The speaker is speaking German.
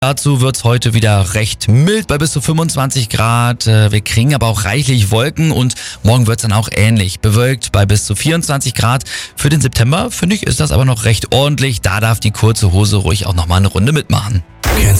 Dazu wird's heute wieder recht mild bei bis zu 25 Grad. Wir kriegen aber auch reichlich Wolken und morgen wird's dann auch ähnlich. Bewölkt bei bis zu 24 Grad. Für den September, finde ich, ist das aber noch recht ordentlich. Da darf die kurze Hose ruhig auch nochmal eine Runde mitmachen.